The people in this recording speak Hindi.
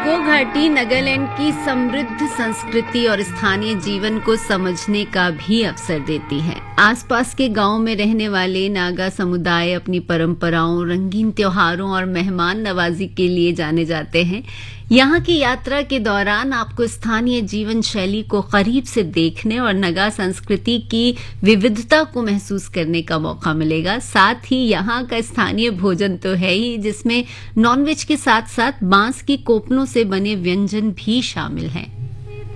इको घाटी नागालैंड की समृद्ध संस्कृति और स्थानीय जीवन को समझने का भी अवसर देती है। आसपास के गांव में रहने वाले नागा समुदाय अपनी परंपराओं, रंगीन त्योहारों और मेहमान नवाजी के लिए जाने जाते हैं। यहाँ की यात्रा के दौरान आपको स्थानीय जीवन शैली को करीब से देखने और नागा संस्कृति की विविधता को महसूस करने का मौका मिलेगा। साथ ही यहाँ का स्थानीय भोजन तो है ही, जिसमें नॉनवेज के साथ साथ बांस की कोपलों से बने व्यंजन भी शामिल हैं।